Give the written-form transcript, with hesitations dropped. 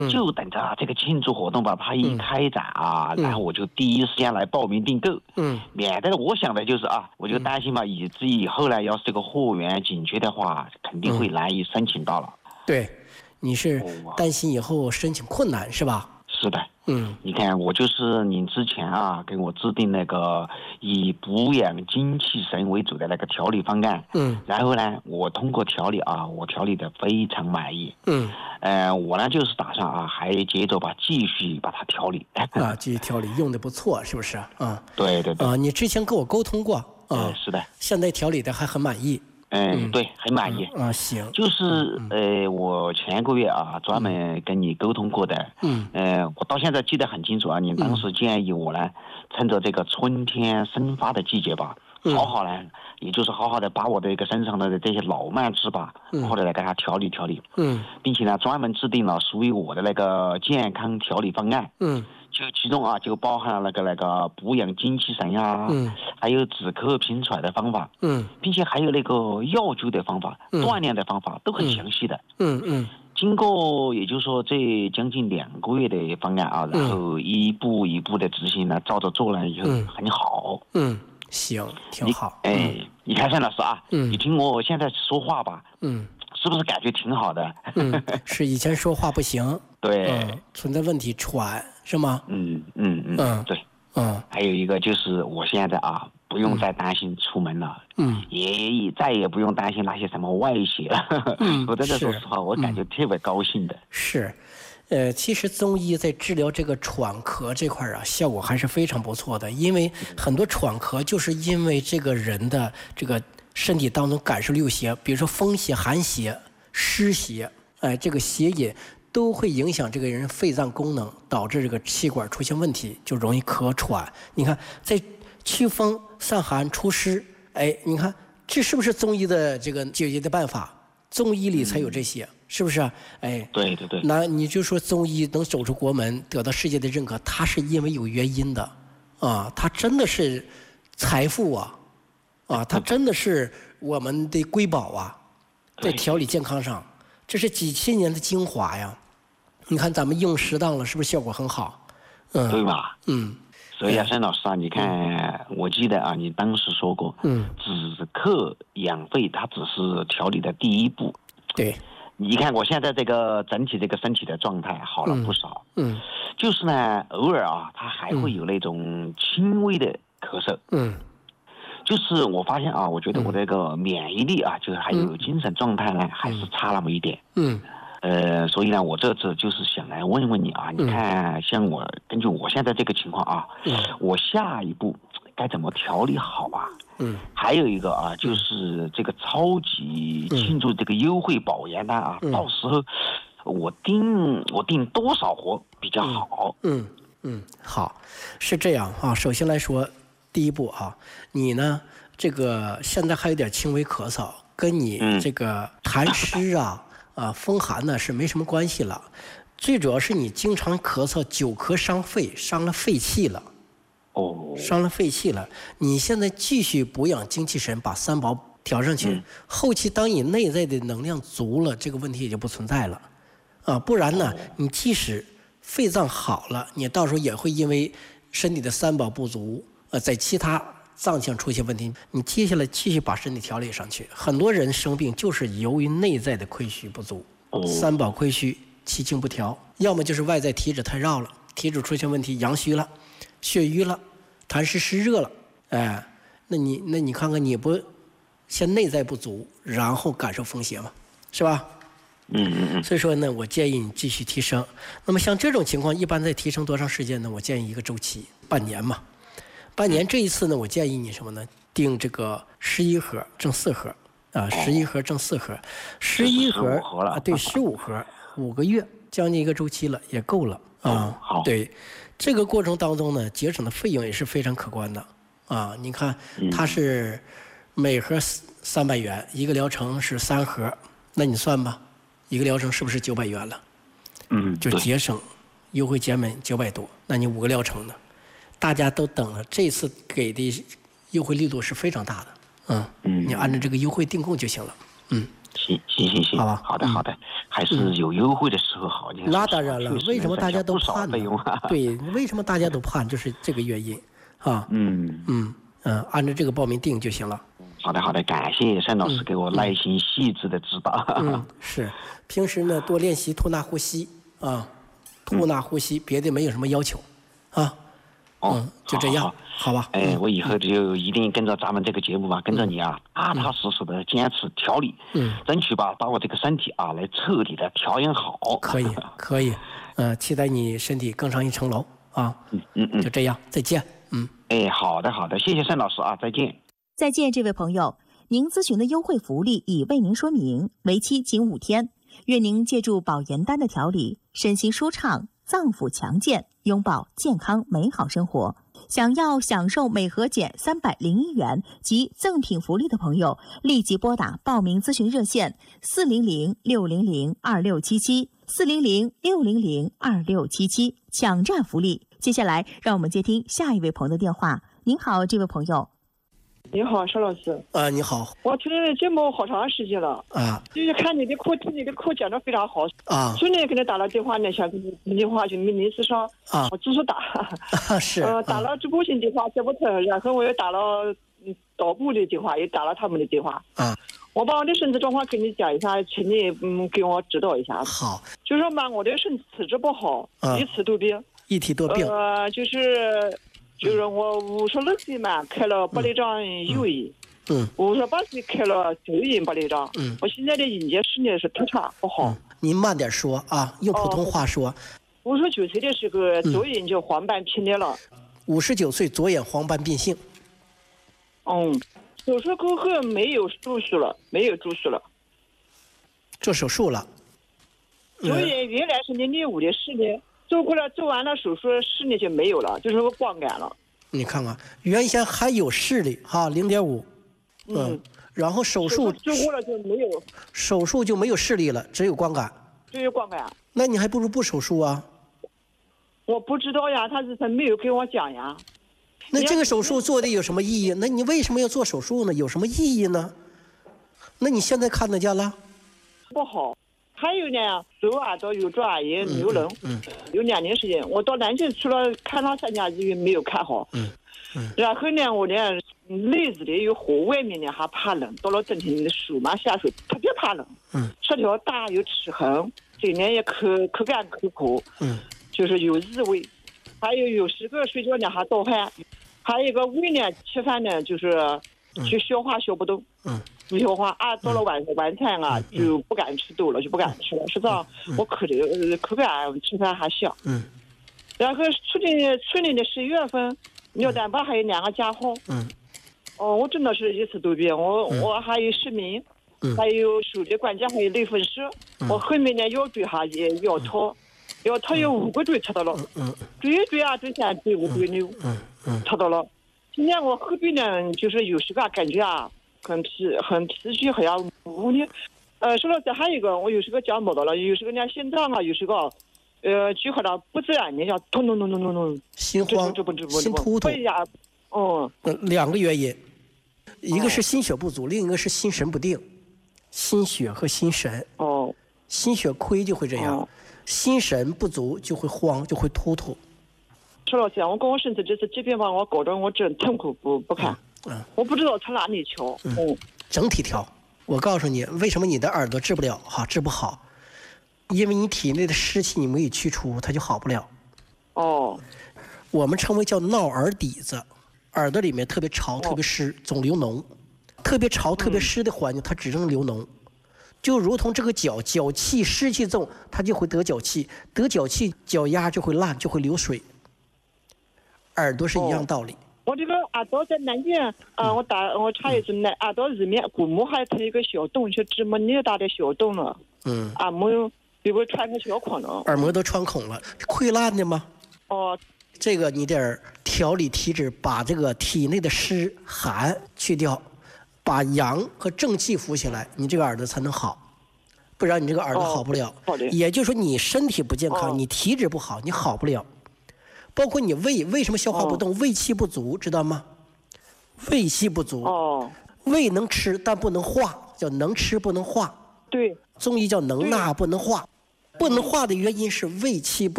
就等着这个庆祝活动把它一开展啊，然后我就第一时间来报名订购，免得我想的就是我就担心嘛，以至于以后呢，要是这个货源紧缺的话，肯定会难以申请到了。 对，你是担心以后申请困难是吧？ 是的。你看我就是你之前给我制定那个以补养精气神为主的那个调理方案，然后呢，我通过调理我调理的非常满意，我呢就是打算还接着继续把它调理继续调理用的不错，是不是对你之前跟我沟通过是的， 现在调理的还很满意。 对，很满意行， 就是我前个月专门跟你沟通过的，我到现在记得很清楚你当时建议我呢，趁着这个春天生发的季节吧，好好呢，也就是好好的把我的一个身上的这些老慢支吧，或者来给它调理调理，并且呢，专门制定了属于我的那个健康调理方案，就其中就包含了那个补养精气神还有止咳平喘的方法，并且还有那个药灸的方法，锻炼的方法都很详细的，经过也就是说这将近2个月的方案然后一步一步的执行呢，照着做了以后很好， 行，挺好。 你看单老师你听我现在说话吧，是不是感觉挺好的？ 是以前说话不行， 对， 存在问题喘是吗？ 对，还有一个就是我现在不用再担心出门了，也再也不用担心那些什么外邪了，我真的说实话，我感觉特别高兴的。 是，其实中医在治疗这个喘咳这块效果还是非常不错的，因为很多喘咳就是因为这个人的这个身体当中感受6邪，比如说风邪、寒邪、湿邪，这个邪也都会影响这个人肺脏功能，导致这个气管出现问题，就容易咳喘。你看，在祛风散寒除湿，你看这是不是中医的这个解决的办法？中医里才有这些，是不是？ 对。 那你就说中医能走出国门，得到世界的认可，它是因为有原因的它真的是财富它真的是我们的瑰宝在调理健康上，这是几千年的精华呀。你看咱们用适当了，是不是效果很好？ 对吧？所以单老师你看，我记得你当时说过，止咳养肺，它只是调理的第一步。 对， 你看我现在这个整体这个身体的状态好了不少。就是呢，偶尔它还会有那种轻微的咳嗽。就是我发现我觉得我这个免疫力就是还有精神状态呢，还是差那么一点。所以呢，我这次就是想来问问你你看，像我根据我现在这个情况我下一步该怎么调理好还有一个就是这个超级庆祝这个优惠保研单到时候我订多少盒比较好？ 好，是这样首先来说，第一步你呢这个现在还有点轻微咳嗽，跟你这个痰湿风寒呢是没什么关系了，最主要是你经常咳嗽，久咳伤肺，伤了肺气了。伤了肺气了。你现在继续补养精气神，把3宝调上去，后期当你内在的能量足了，这个问题也就不存在了不然呢，你即使肺脏好了，你到时候也会因为身体的3宝不足，在其他脏项出现问题，你接下来继续把身体调理上去。很多人生病就是由于内在的亏虚不足，3宝亏虚，气经不调，要么就是外在体质太绕了，体质出现问题，阳虚了，血瘀了，痰湿湿热了，那你看看，你不先内在不足，然后感受风邪嘛，是吧？所以说呢，我建议你继续提升。那么像这种情况，一般在提升多长时间呢？我建议一个周期，半年嘛。半年这一次呢，我建议你什么呢？定这个11盒正4盒11盒正4盒，11盒对，15盒，5个月，将近1个周期了，也够了好， 对，这个过程当中呢，节省的费用也是非常可观的你看，它是每盒300元，一个疗程是3盒，那你算吧，一个疗程是不是900元了？就节省优惠减免900多，那你5个疗程呢？大家都等了，这次给的优惠力度是非常大的，你按照这个优惠订购就行了， 行， 好吧， 好的，还是有优惠的时候好。 那当然了，为什么大家都盼呢？对，为什么大家都盼，就是这个原因啊。按照这个报名定就行了。 好的，感谢沈老师给我耐心细致的指导。 是，平时呢多练习吐纳呼吸啊，吐纳呼吸，别的没有什么要求啊。就这样，好吧。 我以后就一定跟着咱们这个节目吧，跟着你啊，踏踏实实的坚持调理，争取把我这个身体啊来彻底的调养好。可以，期待你身体更上一层楼啊。就这样，再见。好的，谢谢沈老师啊，再见。 再见，这位朋友，您咨询的优惠福利已为您说明，为期仅5天，愿您借助保研丹的调理，身心舒畅，脏腑强健，拥抱健康美好生活。想要享受每盒减301元及赠品福利的朋友，立即拨打报名咨询热线400-600-2677，400-600-2677，抢占福利。接下来，让我们接听下一位朋友的电话。您好，这位朋友。 你好，邵老师。 你好。 我听你的节目好长时间了。就是看你的课，听你的课讲得非常好。去年给你打了电话呢，想跟你电话就没联系上。我只是打。 是。 打了直播型电话接不成，然后我又打了导部的电话，也打了他们的电话。我把我的身体状况跟你讲一下，请你给我指导一下。 好。 就说嘛，我的体质不好，一体多病。就是我56岁嘛，开了白内障右眼，58岁开了左眼白内障。我现在的眼睛视力是特差，不好。 您慢点说啊，用普通话说。 59岁的时候，左眼就黄斑偏裂了。 59岁左眼黄斑变性。 手术过后没有注射了， 做手术了。 左眼原来是0.5的视力。做完了手术，视力就没有了，就是个光感了。 你看看，原先还有视力哈，0.5，然后手术做过了就没有， 手术就没有视力了，只有光感。那你还不如不手术啊？ 我不知道呀，他没有跟我讲呀。 那这个手术做的有什么意义？那你为什么要做手术呢？有什么意义呢？那你现在看得见了？ 不好。还有呢，手耳朵有转耳炎、流脓，有2年时间。我到南京去了，看了3家医院没有看好。然后呢，我呢内子里有火，外面呢还怕冷，到了冬天手嘛下水特别怕冷。舌条大有齿痕，嘴呢也口干口渴，就是有异味。还有时候睡觉呢还盗汗，还有一个胃呢吃饭呢就是就消化消不动。不消化到了晚餐啊，就不敢吃多了，就不敢吃了。实际上我口感吃饭还香。然后去年的11月份，尿蛋白还有2个加号。我真的是一次都病，我还有失眠，还有手的关节还有类风湿。我后面呢腰椎还也腰套有5个椎吃到了，椎啊椎3椎5椎6，吃到了。今年我后背呢就是有时候感觉很脾虚，好像无力。说老师还有一个，我有时候讲不到了，有时候呢心脏有时候就好像不自然的，像咚， 心慌、心突突。2个原因，一个是心血不足，另一个是心神不定，心血和心神。心血亏就会这样，心神不足就会慌，就会突突。 说老师，我跟我身体这次疾病吧，我搞得我真痛苦不堪。我不知道从哪里调。 整体调。我告诉你，为什么你的耳朵治不好？因为你体内的湿气你没有去除，它就好不了。我们称为叫闹耳底子，耳朵里面特别潮、特别湿，总流脓。特别潮、特别湿的环境，它只能流脓。就如同这个脚气湿气重，它就会得脚气，得脚气脚丫就会烂，就会流水。耳朵是一样道理。 我这个耳朵在南京我查一次，耳朵里面鼓膜还有一个小洞，就这么那大的小洞了。耳膜比如穿个小孔了。 耳膜都穿孔了，溃烂的吗？这个你得调理体质，把这个体内的湿寒去掉，把阳和正气扶起来，你这个耳朵才能好，不然你这个耳朵好不了。也就是说你身体不健康，你体质不好，你好不了。包括你胃为什么消化不动，胃气不足，知道吗？胃气不足，胃能吃但不能化，叫能吃不能化。 对， 中医叫能纳不能化，不能化的原因是胃气不